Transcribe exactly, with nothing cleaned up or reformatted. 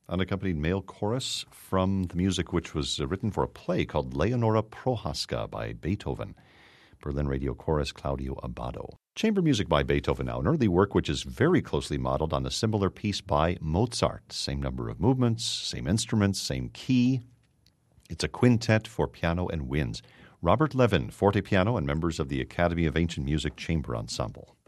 unaccompanied male chorus from the music which was uh, written for a play called Leonora Prohaska by Beethoven. Berlin Radio Chorus, Claudio Abbado. Chamber music by Beethoven now, an early work which is very closely modeled on a similar piece by Mozart. Same number of movements, same instruments, same key. It's a quintet for piano and winds. Robert Levin, forte piano, and members of the Academy of Ancient Music Chamber Ensemble.